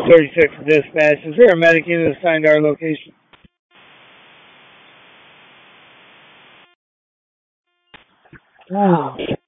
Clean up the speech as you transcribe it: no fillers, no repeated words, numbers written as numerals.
36 dispatch. Is there a medic unit assigned to our location? Oh.